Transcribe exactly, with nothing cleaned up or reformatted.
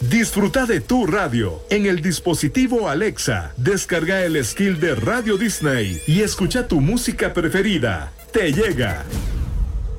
Disfruta de tu radio en el dispositivo Alexa. Descarga el skill de Radio Disney y escucha tu música preferida. Te llega.